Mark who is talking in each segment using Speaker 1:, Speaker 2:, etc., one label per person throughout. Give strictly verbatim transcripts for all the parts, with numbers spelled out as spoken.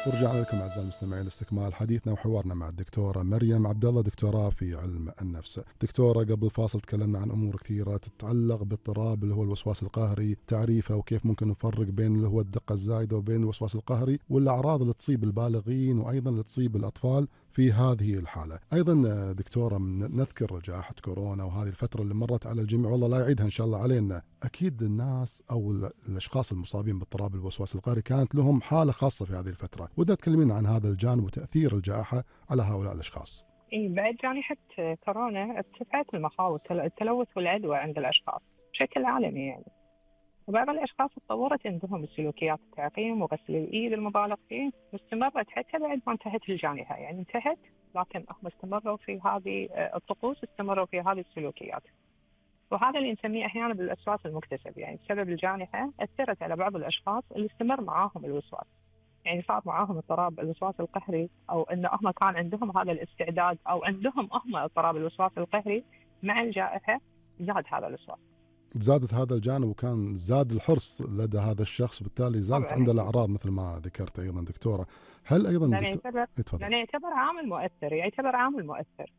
Speaker 1: ورجعنا لكم أعزائي المستمعين لاستكمال حديثنا وحوارنا مع الدكتورة مريم عبد الله، دكتوراه في علم النفس. دكتورة، قبل الفاصل تكلمنا عن أمور كثيرة تتعلق باضطراب اللي هو الوسواس القهري، تعريفه وكيف ممكن نفرق بين اللي هو الدقة الزايدة وبين الوسواس القهري، والأعراض اللي تصيب البالغين وأيضا اللي تصيب الأطفال في هذه الحالة. أيضا دكتورة، نذكر جائحة كورونا وهذه الفترة اللي مرت على الجميع، والله لا يعيدها إن شاء الله علينا. أكيد الناس أو الأشخاص المصابين باضطراب الوسواس القهري كانت لهم حالة خاصة في هذه الفترة، ودنا تكلمين عن هذا الجانب وتأثير الجائحة على هؤلاء الأشخاص.
Speaker 2: إيه، بعد جائحة كورونا ارتفعت المخاوف التلوث والعدوى عند الأشخاص بشكل عالمي يعني. وبعض الأشخاص تطورت عندهم السلوكيات التعقيم وغسل الإيد المبالغ فيه، واستمرت حتى بعد ما انتهت الجائحة، يعني انتهت لكن هم استمروا في هذه الطقوس، استمروا في هذه السلوكيات. وهذا اللي نسميه أحيانا بالوسواس المكتسب، يعني بسبب الجائحة أثرت على بعض الأشخاص اللي استمر معاهم الوسواس، يعني صار معاهم اضطراب الوسواس القهري، او ان هم كان عندهم هذا الاستعداد، او عندهم هم اضطراب الوسواس القهري. مع الجائحه زاد هذا الوسواس.
Speaker 1: زادت هذا الجانب وكان زاد الحرص لدى هذا الشخص، بالتالي زادت
Speaker 2: طبعا
Speaker 1: عنده
Speaker 2: اكيد.
Speaker 1: الأعراض مثل ما ذكرت أيضا دكتورة. هل أيضا
Speaker 2: لانه
Speaker 1: دكتور
Speaker 2: يعتبر
Speaker 1: تفضل.
Speaker 2: لانه يعتبر عامل مؤثر، يعتبر عامل مؤثر.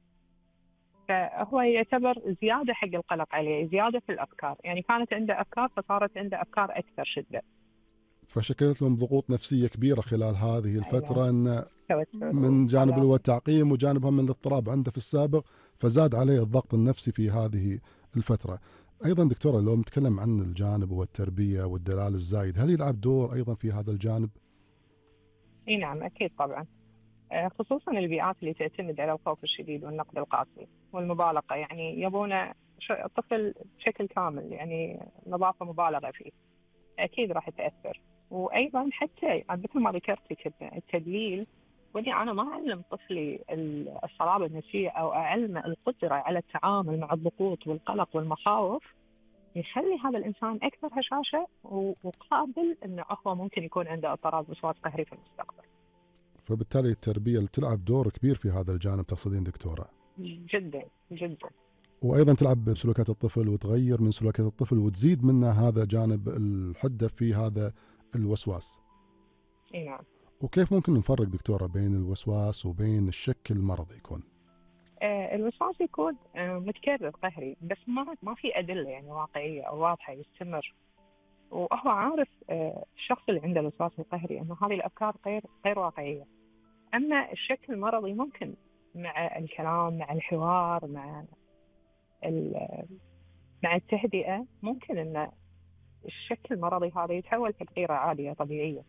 Speaker 2: فهو يعتبر زياده حق القلق عليه، زياده في الافكار، يعني كانت عنده افكار فصارت عنده افكار اكثر شده.
Speaker 1: فشكلت لهم ضغوط نفسية كبيرة خلال هذه
Speaker 2: ايوه،
Speaker 1: الفترة، أن
Speaker 2: توتر
Speaker 1: من جانب اللي
Speaker 2: وقلق.
Speaker 1: هو التعقيم وجانبها من الاضطراب عنده في السابق، فزاد عليه الضغط النفسي في هذه الفترة. أيضا دكتورة، لو نتكلم عن الجانب والتربية والدلال الزايد، هل يلعب دور أيضا في هذا الجانب؟
Speaker 2: اي نعم، اكيد طبعا. آه، خصوصا البيئات اللي تعتمد على الخوف الشديد والنقد القاسي والمبالغة، يعني يبون ش- الطفل بشكل كامل، يعني نظافة مبالغة فيه، أكيد راح تأثر. وأيضا حتى مثل ما ذكرتي كده التدليل، وإني أنا ما أعلم طفلي ال- الصلابة النفسية أو أعلمه القدرة على التعامل مع الضغوط والقلق والمخاوف، يخلي هذا الإنسان أكثر هشاشة و- وقابل أنه هو ممكن يكون عنده اضطراب وسواس قهري في المستقبل.
Speaker 1: فبالتالي التربية اللي تلعب دور كبير في هذا الجانب تقصدين دكتورة؟
Speaker 2: جدا جدا.
Speaker 1: وأيضا تلعب بسلوكات الطفل وتغير من سلوكات الطفل وتزيد منه هذا جانب الحدة في هذا الوسواس.
Speaker 2: اي نعم.
Speaker 1: وكيف ممكن نفرق دكتورة بين الوسواس وبين الشك المرضي يكون؟
Speaker 2: آه، الوسواس يكون آه، متكرر قهري، بس ما ما في أدلة يعني واقعية أو واضحة يستمر، وهو عارف آه، الشخص اللي عنده الوسواس القهري أن هذه الأفكار غير غير واقعية. أما الشك المرضي ممكن مع الكلام، مع الحوار، مع ال- مع التهدئة، ممكن أن الشك المرضي هذا يتحول حق غيرة عادية طبيعية.